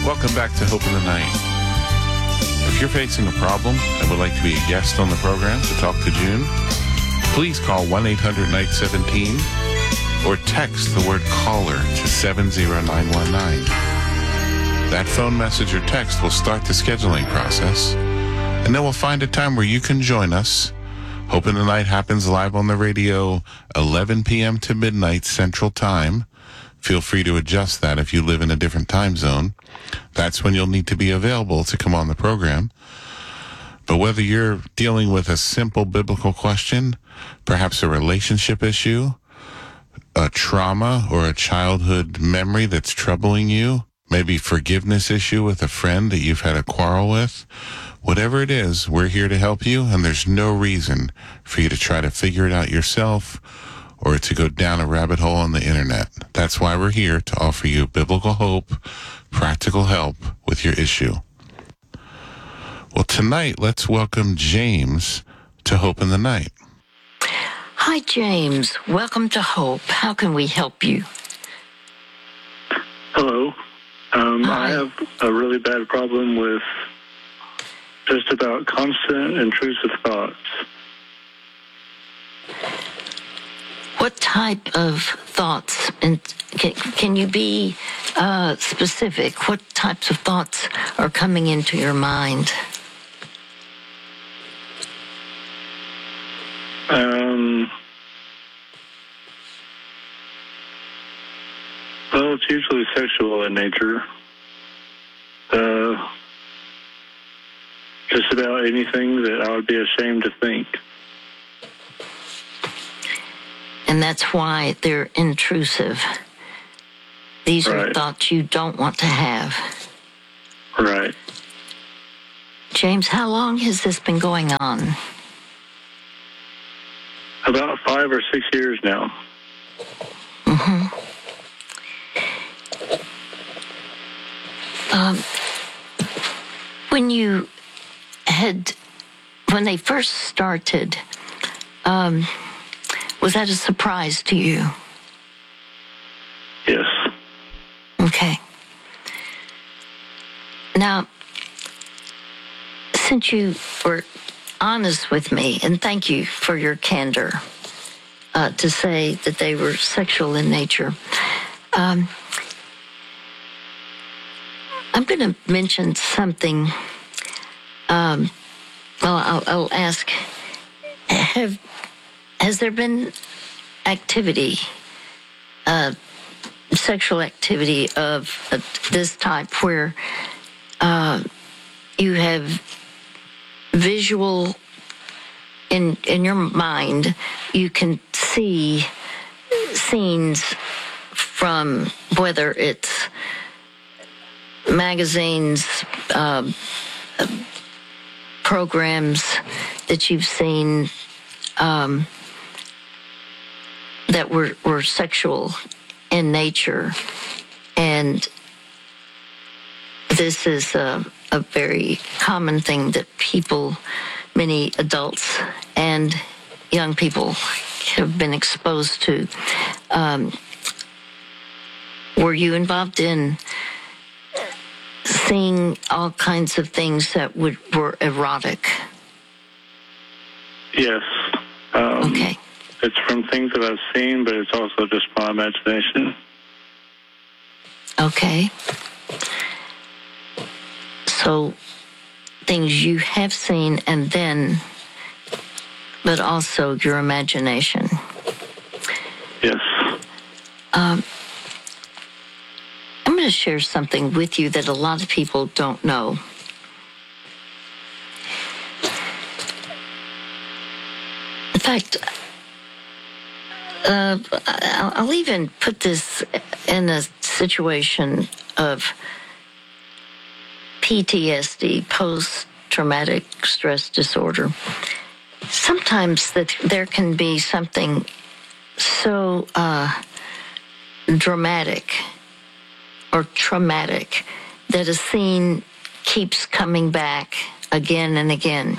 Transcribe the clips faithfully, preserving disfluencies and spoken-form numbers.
Welcome back to Hope in the Night. If you're facing a problem and would like to be a guest on the program to talk to June, please call one eight hundred night seventeen or text the word caller to seven zero nine one nine. That phone message or text will start the scheduling process, and then we'll find a time where you can join us. Hope in the Night happens live on the radio eleven p.m. to midnight Central Time. Feel free to adjust that if you live in a different time zone. That's when you'll need to be available to come on the program. But whether you're dealing with a simple biblical question, perhaps a relationship issue, a trauma or a childhood memory that's troubling you, maybe forgiveness issue with a friend that you've had a quarrel with, whatever it is, we're here to help you, and there's no reason for you to try to figure it out yourself or to go down a rabbit hole on the internet. That's why we're here, to offer you biblical hope, practical help with your issue. Well, tonight, let's welcome James to Hope in the Night. Hi, James. Welcome to Hope. How can we help you? Hello. Um, Hi. I have a really bad problem with just about constant intrusive thoughts. What type of thoughts? And can, can you be uh, specific? What types of thoughts are coming into your mind? Um, well, it's usually sexual in nature. Uh, just about anything that I would be ashamed to think. And that's why they're intrusive. These Right. are thoughts you don't want to have. Right. James, how long has this been going on? About five or six years now. Mm-hmm. Um, when you had, when they first started, um, was that a surprise to you? Yes. Okay. Now, since you were honest with me, and thank you for your candor uh, to say that they were sexual in nature, um, I'm going to mention something. Um, well, I'll, I'll ask, have, has there been activity, uh, sexual activity of uh, this type where uh, you have visual, in in your mind, you can see scenes from whether it's magazines, um, programs that you've seen um, that were, were sexual in nature. And this is a, a very common thing that people, many adults and young people, have been exposed to. Um, were you involved in seeing all kinds of things that would, were erotic? Yes. Um, Okay. It's from things that I've seen, but it's also just my imagination. Okay. So things you have seen, and then, but also your imagination. Yes. Um, I'm going to share something with you that a lot of people don't know. In fact, uh, I'll, I'll even put this in a situation of P T S D, post-traumatic stress disorder. Sometimes that there can be something so uh, dramatic or traumatic that a scene keeps coming back again and again.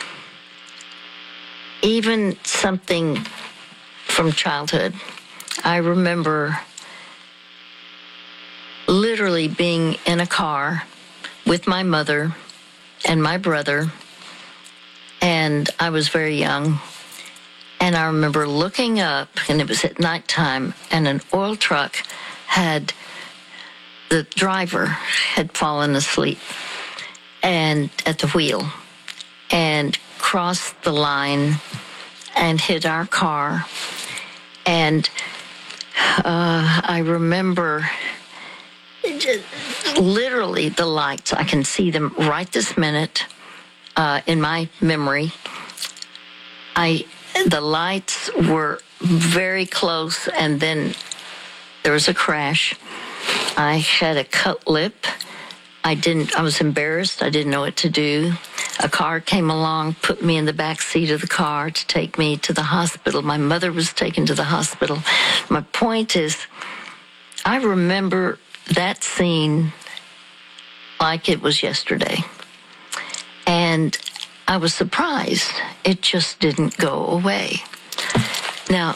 Even something from childhood. I remember literally being in a car with my mother and my brother, and I was very young. And I remember looking up, and it was at nighttime, and an oil truck had, the driver had fallen asleep and at the wheel and crossed the line and hit our car. And uh, I remember literally the lights. I can see them right this minute uh, in my memory. I... The lights were very close, and then there was a crash. I had a cut lip. I didn't, I was embarrassed. I didn't know what to do. A car came along, put me in the back seat of the car to take me to the hospital. My mother was taken to the hospital. My point is, I remember that scene like it was yesterday. And I was surprised. It just didn't go away. Now,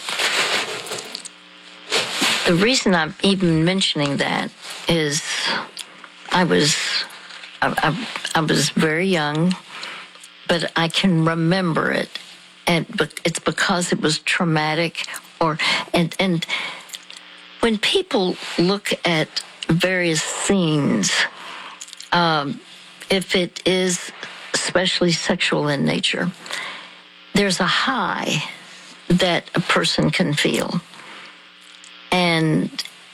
the reason I'm even mentioning that is I was I, I, I was very young, but I can remember it, and it's because it was traumatic. Or and and when people look at various scenes, um, if it is especially sexual in nature, there's a high that a person can feel. And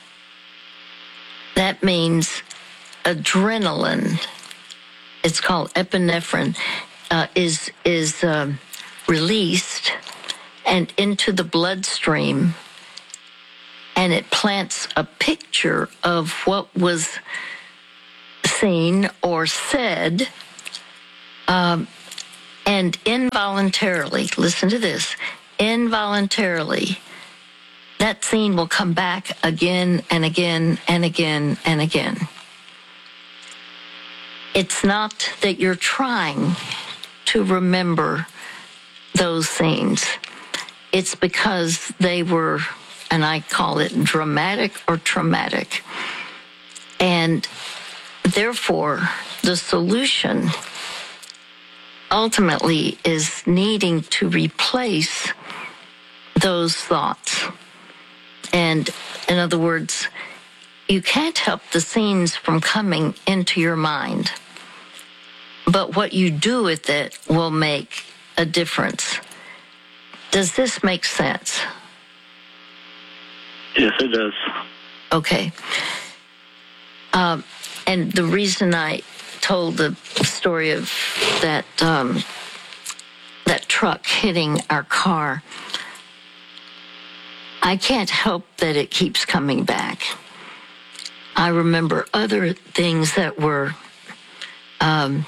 that means adrenaline, it's called epinephrine, uh, is, is uh, released and into the bloodstream, and it plants a picture of what was seen or said. Um, and involuntarily, listen to this, involuntarily, that scene will come back again and again and again and again. It's not that you're trying to remember those scenes. It's because they were, and I call it dramatic or traumatic. And therefore, the solution ultimately is needing to replace those thoughts. And in other words, you can't help the scenes from coming into your mind, but what you do with it will make a difference. Does this make sense? Yes, it does. Okay. Um, and the reason I told the story of that um, that truck hitting our car, I can't help that it keeps coming back. I remember other things that were, um,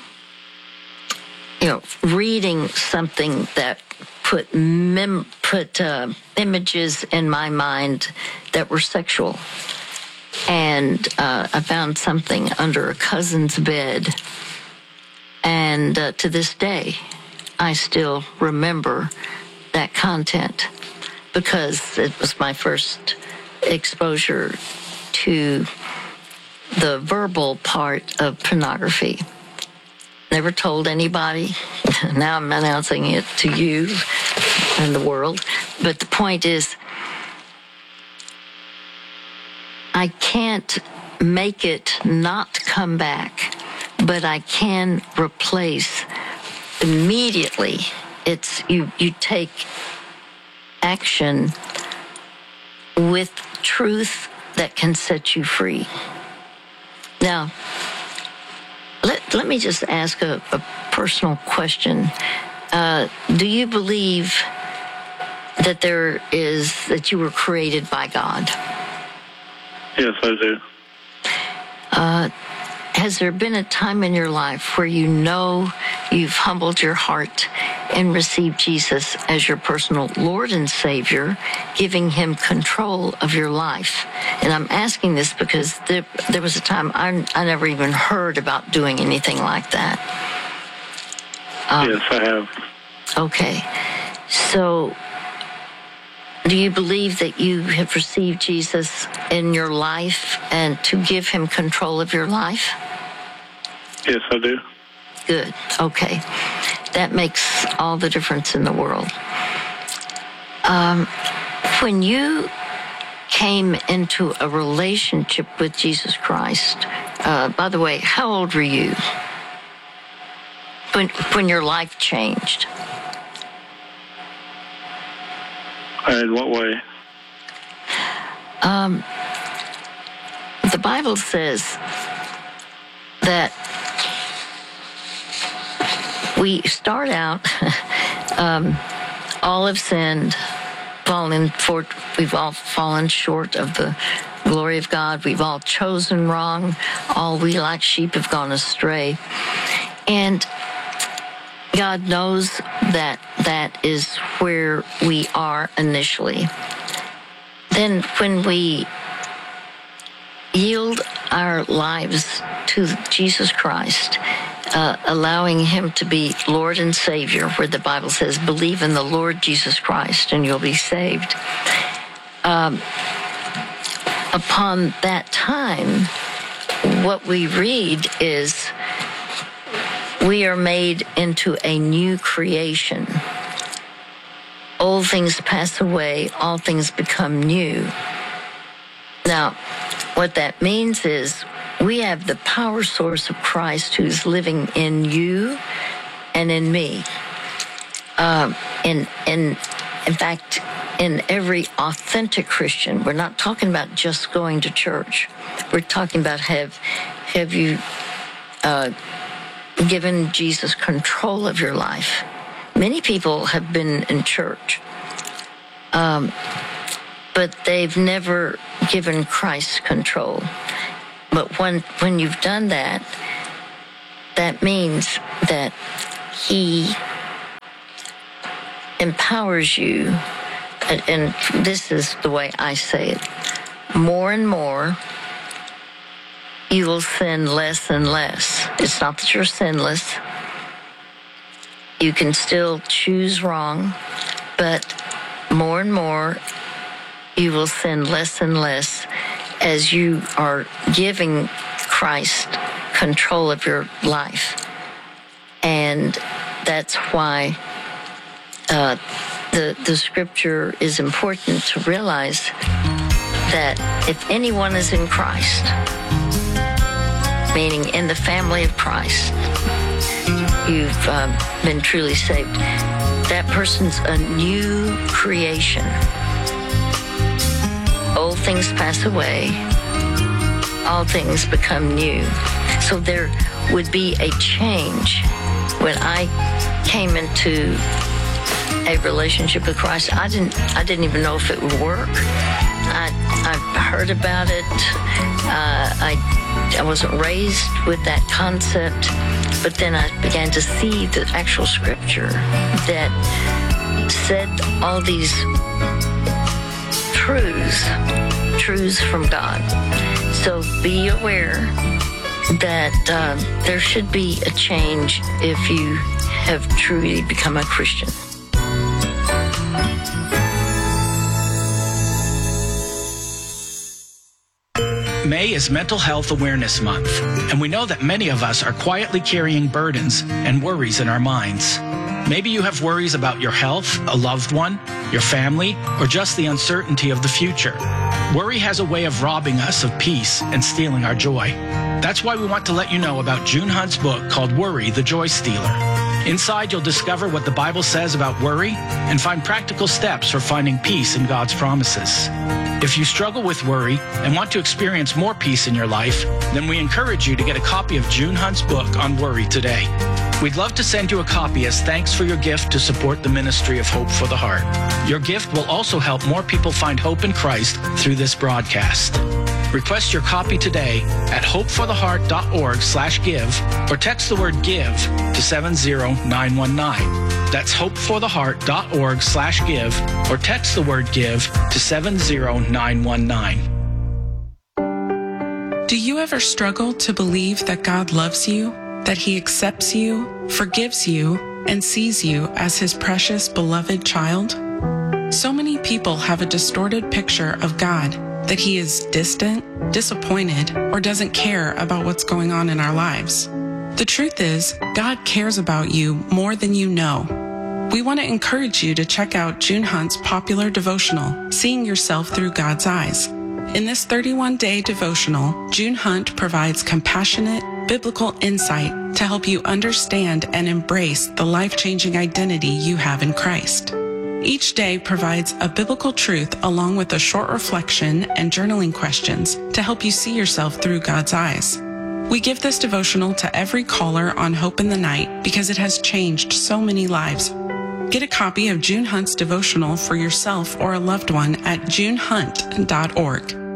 you know, reading something that put mem- put uh, images in my mind that were sexual. And uh, I found something under a cousin's bed. And uh, to this day, I still remember that content because it was my first exposure to the verbal part of pornography. Never told anybody. Now I'm announcing it to you and the world. But the point is, I can't make it not come back, but I can replace immediately. It's you, you take action with truth that can set you free. Now, let, let me just ask a, a personal question. Uh, do you believe that there is, that you were created by God? Yes, I do. Uh, has there been a time in your life where you know you've humbled your heart and received Jesus as your personal Lord and Savior, giving him control of your life? And I'm asking this because there, there was a time I, I never even heard about doing anything like that. Um, yes, I have. Okay. So do you believe that you have received Jesus in your life and to give him control of your life? Yes, I do. Good. Okay. That makes all the difference in the world. Um, when you came into a relationship with Jesus Christ, uh, by the way, how old were you when, when your life changed? In what way? Um, the Bible says that we start out, um, all have sinned, fallen for, we've all fallen short of the glory of God. We've all chosen wrong. All we like sheep have gone astray. And God knows that that is where we are initially. Then when we yield our lives to Jesus Christ, uh, allowing him to be Lord and Savior, where the Bible says, believe in the Lord Jesus Christ and you'll be saved. Um, upon that time, what we read is we are made into a new creation. Old things pass away, all things become new. Now, what that means is we have the power source of Christ who's living in you and in me. Um, in, in, in fact, in every authentic Christian, we're not talking about just going to church. We're talking about have, have you uh, given Jesus control of your life? Many people have been in church, um, but they've never given Christ control. But when when you've done that, that means that he empowers you, and, and this is the way I say it, more and more, you will sin less and less. It's not that you're sinless. You can still choose wrong, but more and more, you will sin less and less as you are giving Christ control of your life. And that's why uh, the, the scripture is important to realize that if anyone is in Christ, meaning in the family of Christ, you've um, been truly saved, that person's a new creation. Old things pass away, all things become new. So there would be a change. When I came into a relationship with Christ, I didn't I didn't even know if it would work. I I heard about it. Uh, I I wasn't raised with that concept, but then I began to see the actual scripture that said all these truths, truths from God. So be aware that uh, there should be a change if you have truly become a Christian. May is Mental Health Awareness Month, and we know that many of us are quietly carrying burdens and worries in our minds. Maybe you have worries about your health, a loved one, your family, or just the uncertainty of the future. Worry has a way of robbing us of peace and stealing our joy. That's why we want to let you know about June Hunt's book called Worry, the Joy Stealer. Inside, you'll discover what the Bible says about worry and find practical steps for finding peace in God's promises. If you struggle with worry and want to experience more peace in your life, then we encourage you to get a copy of June Hunt's book on worry today. We'd love to send you a copy as thanks for your gift to support the ministry of Hope for the Heart. Your gift will also help more people find hope in Christ through this broadcast. Request your copy today at hopefortheheart.org slash give or text the word give to seven zero nine one nine. That's hopefortheheart.org slash give or text the word give to seven zero nine one nine. Do you ever struggle to believe that God loves you, that He accepts you, forgives you, and sees you as His precious, beloved child? So many people have a distorted picture of God, that he is distant, disappointed, or doesn't care about what's going on in our lives. The truth is, God cares about you more than you know. We want to encourage you to check out June Hunt's popular devotional, Seeing Yourself Through God's Eyes. In this thirty-one day devotional, June Hunt provides compassionate, biblical insight to help you understand and embrace the life-changing identity you have in Christ. Each day provides a biblical truth along with a short reflection and journaling questions to help you see yourself through God's eyes. We give this devotional to every caller on Hope in the Night because it has changed so many lives. Get a copy of June Hunt's devotional for yourself or a loved one at june hunt dot org.